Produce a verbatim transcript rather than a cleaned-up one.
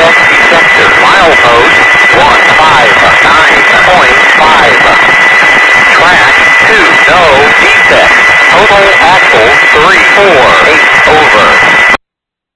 defect detector. Milepost one five nine point five. Track two, no defect. Total axle three four eight over.